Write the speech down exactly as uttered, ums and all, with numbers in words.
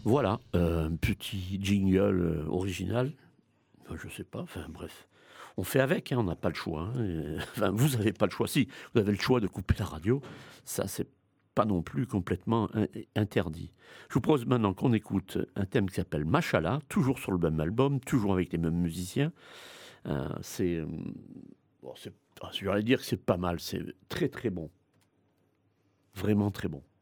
Voilà, heu, un petit jingle, heu, original. Enfin, je sais pas, enfin bref. On fait avec, hein, on n'a pas le choix, hein, et enfin, vous avez pas le choix. Si, vous avez le choix de couper la radio, ça, c'est pas non plus complètement in interdit. Je vous propose maintenant qu'on écoute un thème qui s'appelle Machallah, toujours sur le même album, toujours avec les mêmes musiciens. Heu, c'est, hem, bon, c'est ah, je vais dire que c'est pas mal, c'est très, très bon. Vraiment très bon.